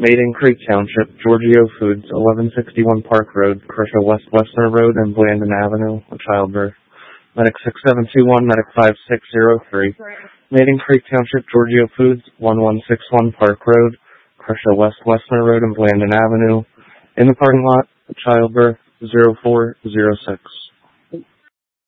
Maiden Creek Township, Giorgio Foods, 1161 Park Road, Kershaw West Westner Road, and Blandon Avenue, a childbirth. Medic 6721, Medic 5603. Maiden Creek Township, Giorgio Foods, 1161 Park Road, Kershaw West Westner Road, and Blandon Avenue. In the parking lot, a childbirth, 0406.